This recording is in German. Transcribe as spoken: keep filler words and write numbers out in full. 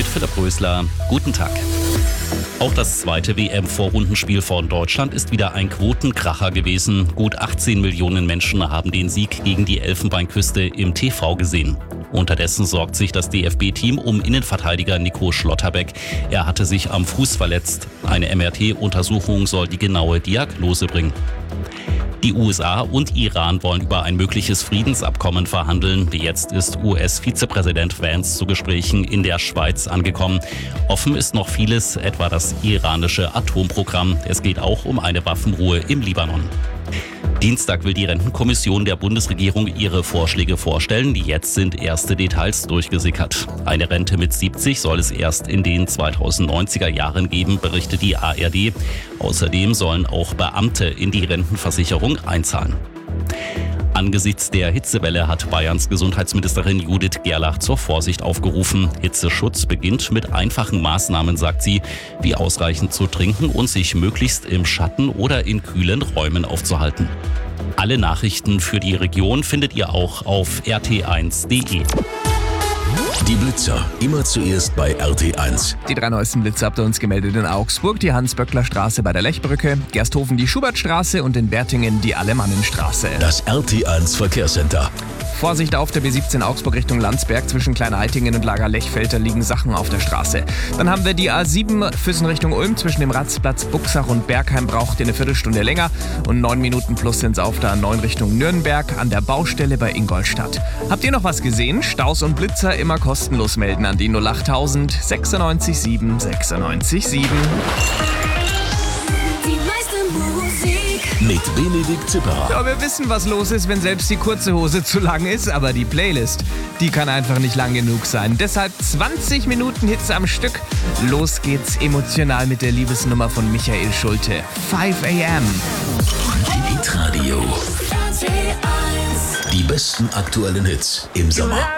mit Philipp Rösler. Guten Tag. Auch das zweite W M-Vorrundenspiel von Deutschland ist wieder ein Quotenkracher gewesen. Gut achtzehn Millionen Menschen haben den Sieg gegen die Elfenbeinküste im T V gesehen. Unterdessen sorgt sich das D F B-Team um Innenverteidiger Nico Schlotterbeck. Er hatte sich am Fuß verletzt. Eine M R T-Untersuchung soll die genaue Diagnose bringen. Die U S A und Iran wollen über ein mögliches Friedensabkommen verhandeln. Jetzt ist U S-Vizepräsident Vance zu Gesprächen in der Schweiz angekommen. Offen ist noch vieles, etwa das iranische Atomprogramm. Es geht auch um eine Waffenruhe im Libanon. Dienstag will die Rentenkommission der Bundesregierung ihre Vorschläge vorstellen. Jetzt sind erste Details durchgesickert. Eine Rente mit siebzig soll es erst in den zweitausendneunziger Jahren geben, berichtet die A R D. Außerdem sollen auch Beamte in die Rentenversicherung einzahlen. Angesichts der Hitzewelle hat Bayerns Gesundheitsministerin Judith Gerlach zur Vorsicht aufgerufen. Hitzeschutz beginnt mit einfachen Maßnahmen, sagt sie, wie ausreichend zu trinken und sich möglichst im Schatten oder in kühlen Räumen aufzuhalten. Alle Nachrichten für die Region findet ihr auch auf r t eins punkt d e. Die Blitzer, immer zuerst bei R T eins. Die drei neuesten Blitzer habt ihr uns gemeldet: in Augsburg die Hans-Böckler-Straße bei der Lechbrücke, Gersthofen die Schubertstraße und in Wertingen die Alemannenstraße. Das R T eins Verkehrscenter. Vorsicht auf der B siebzehn Augsburg Richtung Landsberg. Zwischen Kleinaltingen und Lager Lechfelder liegen Sachen auf der Straße. Dann haben wir die A sieben Füssen Richtung Ulm. Zwischen dem Ratzplatz Buxach und Bergheim braucht ihr eine Viertelstunde länger. Und neun Minuten plus sind es auf der A neun Richtung Nürnberg an der Baustelle bei Ingolstadt. Habt ihr noch was gesehen? Staus und Blitzer immer kostenlos melden an die null achttausend sechsundneunzig sieben sechsundneunzig sieben. Mit Benedikt Zipperer. Ja, wir wissen, was los ist, wenn selbst die kurze Hose zu lang ist, aber die Playlist, die kann einfach nicht lang genug sein. Deshalb zwanzig Minuten Hits am Stück. Los geht's emotional mit der Liebesnummer von Michael Schulte. fünf a m Hitradio. Die besten aktuellen Hits im Sommer.